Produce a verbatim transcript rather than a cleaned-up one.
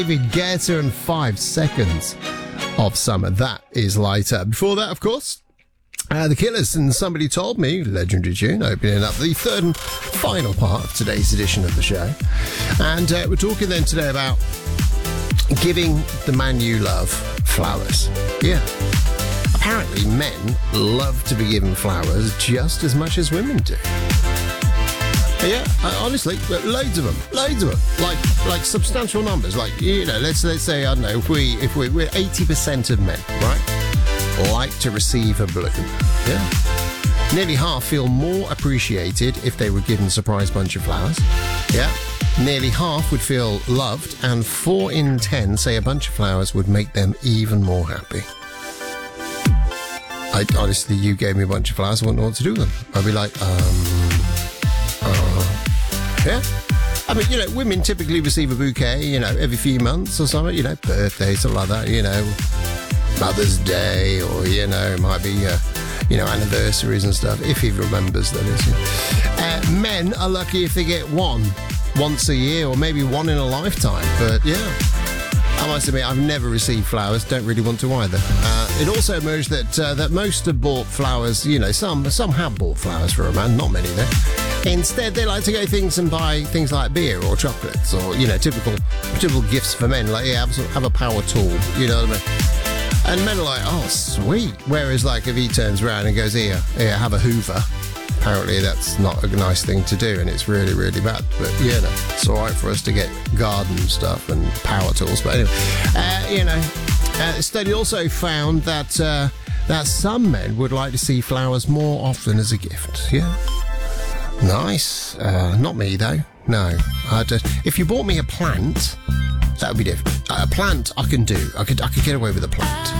David Guetta and Five Seconds of Summer. That is Lighter. Before that, of course, uh, The Killers and Somebody Told Me, legendary tune, opening up the third and final part of today's edition of the show. And uh, we're talking then today about giving the man you love flowers. Yeah. Apparently, men love to be given flowers just as much as women do. Yeah, honestly, loads of them, loads of them, like like substantial numbers. Like, you know, let's let's say, I don't know, if we if we we're eighty percent of men, right, like to receive a bloom. Yeah, nearly half feel more appreciated if they were given a surprise bunch of flowers. Yeah, nearly half would feel loved, and four in ten say a bunch of flowers would make them even more happy. I honestly, you gave me a bunch of flowers, I wouldn't know what to do with them. I'd be like, um. Uh, yeah, I mean, you know, women typically receive a bouquet, you know, every few months or something, you know, birthday, something like that, you know, Mother's Day, or, you know, it might be, uh, you know, anniversaries and stuff, if he remembers, that is. Uh, men are lucky if they get one once a year, or maybe one in a lifetime, but yeah. I must admit, I've never received flowers, don't really want to either. Uh, it also emerged that uh, that most have bought flowers, you know, some some have bought flowers for a man, not many though. Instead, they like to go things and buy things like beer or chocolates, or, you know, typical typical gifts for men, like, yeah, have, have a power tool, you know what I mean? And men are like, oh, sweet. Whereas, like, if he turns around and goes, here, here, have a Hoover, apparently that's not a nice thing to do, and it's really, really bad. But, you know, it's all right for us to get garden stuff and power tools. But anyway, uh, you know, uh, the study also found that uh, that some men would like to see flowers more often as a gift. Yeah, nice. Uh, not me though. No, I just, if you bought me a plant, that would be different. A plant I can do. I could I could get away with a plant.